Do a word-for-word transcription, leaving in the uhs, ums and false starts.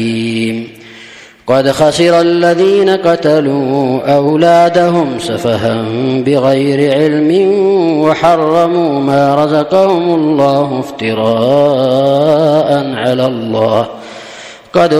قد خسر الذين قتلوا أولادهم سفها بغير علم وحرموا ما رزقهم الله افتراء على الله